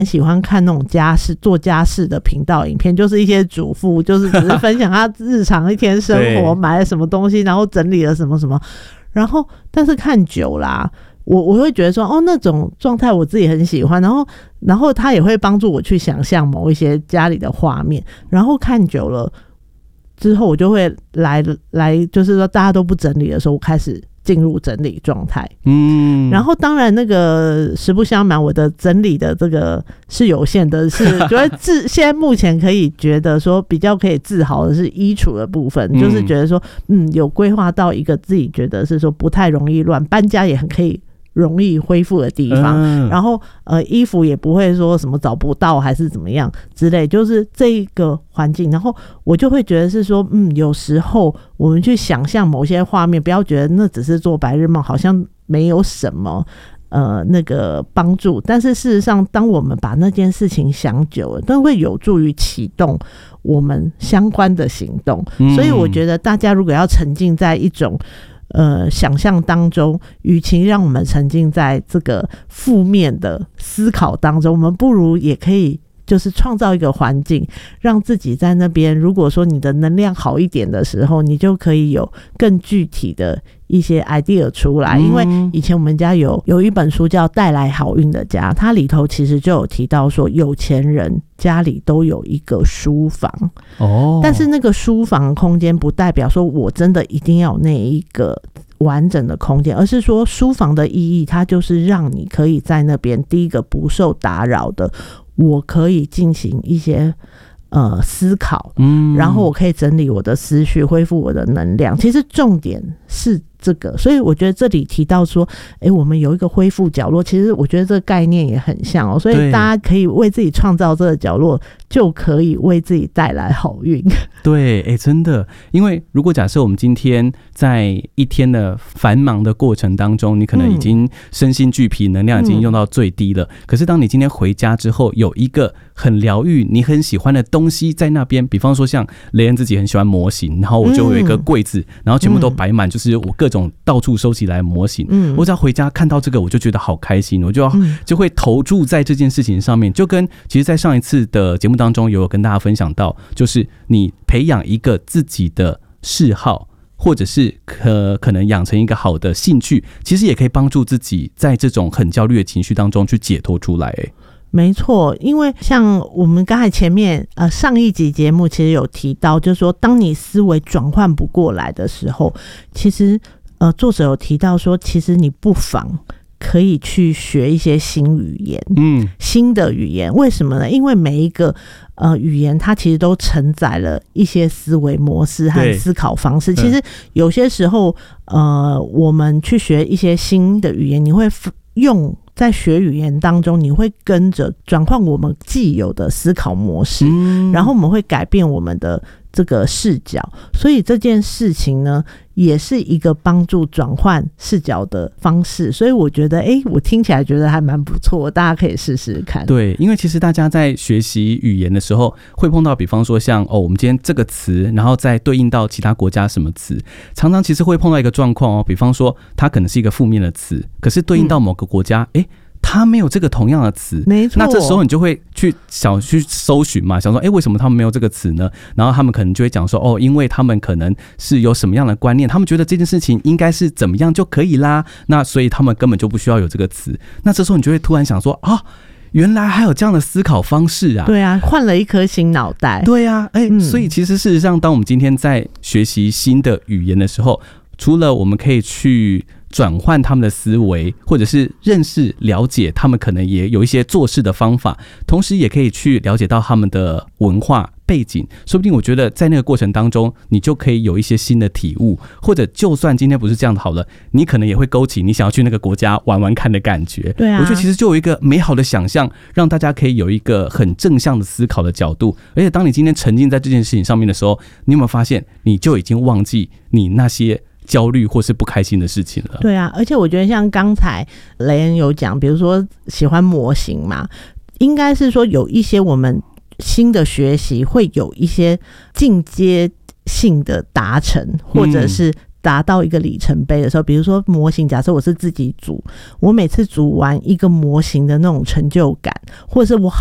很喜欢看那种做家事的频道影片，就是一些主妇就是只是分享她日常一天生活买了什么东西，然后整理了什么什么，然后但是看久啦，我会觉得说那种状态我自己很喜欢，然后它也会帮助我去想象某一些家里的画面，然后看久了之后我就会来就是说大家都不整理的时候，我开始进入整理状态。然后当然那个实不相瞒，我的整理的这个是有限的，是觉得现在目前可以觉得说比较可以自豪的是衣橱的部分，就是觉得说有规划到一个自己觉得是说不太容易乱，搬家也很可以容易恢复的地方，然后衣服也不会说什么找不到还是怎么样之类，就是这一个环境，然后我就会觉得是说有时候我们去想象某些画面，不要觉得那只是做白日梦，好像没有什么那个帮助，但是事实上当我们把那件事情想久了，都会有助于启动我们相关的行动。所以我觉得大家如果要沉浸在一种想象当中，与其让我们沉浸在这个负面的思考当中，我们不如也可以就是创造一个环境，让自己在那边，如果说你的能量好一点的时候，你就可以有更具体的一些 idea 出来。因为以前我们家有一本书叫《带来好运的家》，它里头其实就有提到说，有钱人家里都有一个书房但是那个书房空间不代表说我真的一定要有那一个完整的空间，而是说书房的意义，它就是让你可以在那边第一个不受打扰的，我可以进行一些思考，然后我可以整理我的思绪，恢复我的能量。其实重点是这个，所以我觉得这里提到说我们有一个恢复角落，其实我觉得这个概念也很像所以大家可以为自己创造这个角落，就可以为自己带来好运。 对，真的，因为如果假设我们今天在一天的繁忙的过程当中，你可能已经身心俱疲，能量已经用到最低了，可是当你今天回家之后，有一个很疗愈你很喜欢的东西在那边，比方说像雷恩自己很喜欢模型，然后我就有一个柜子，然后全部都摆满就是我各种到处收集来的模型，我只要回家看到这个，我就觉得好开心，我就会投注在这件事情上面。就跟其实在上一次的节目当中有跟大家分享到，就是你培养一个自己的嗜好，或者是可能养成一个好的兴趣，其实也可以帮助自己在这种很焦虑的情绪当中去解脱出来。 没错，因为像我们刚才前面上一集节目其实有提到，就是说当你思维转换不过来的时候，其实作者有提到说，其实你不妨可以去学一些新语言，新的语言。为什么呢？因为每一个语言它其实都承载了一些思维模式和思考方式。其实有些时候我们去学一些新的语言，你会在学语言当中，你会跟着转换我们既有的思考模式，然后我们会改变我们的这个视角。所以这件事情呢，也是一个帮助转换视角的方式。所以我觉得我听起来觉得还蛮不错，大家可以试试看。 对，因为其实大家在学习语言的时候会碰到，比方说像我们今天这个词，然后再对应到其他国家什么词，常常其实会碰到一个状况比方说它可能是一个负面的词，可是对应到某个国家他没有这个同样的词， 没错。 那这时候你就会想去搜寻嘛，想说为什么他们没有这个词呢？然后他们可能就会讲说因为他们可能是有什么样的观念，他们觉得这件事情应该是怎么样就可以啦，那所以他们根本就不需要有这个词。那这时候你就会突然想说原来还有这样的思考方式啊！ 对啊，换了一颗新脑袋。 对啊，所以其实事实上，当我们今天在学习新的语言的时候，除了我们可以去转换他们的思维，或者是认识了解他们可能也有一些做事的方法，同时也可以去了解到他们的文化背景，说不定我觉得在那个过程当中你就可以有一些新的体悟，或者就算今天不是这样的好了，你可能也会勾起你想要去那个国家玩玩看的感觉。 对啊， 我觉得其实就有一个美好的想象，让大家可以有一个很正向的思考的角度。而且当你今天沉浸在这件事情上面的时候，你有没有发现你就已经忘记你那些焦虑或是不开心的事情了？ 对啊，而且我觉得像刚才雷恩有讲，比如说喜欢模型嘛，应该是说有一些我们新的学习会有一些进阶性的达成，或者是达到一个里程碑的时候，比如说模型，假设我是自己组，我每次组完一个模型的那种成就感，或者是我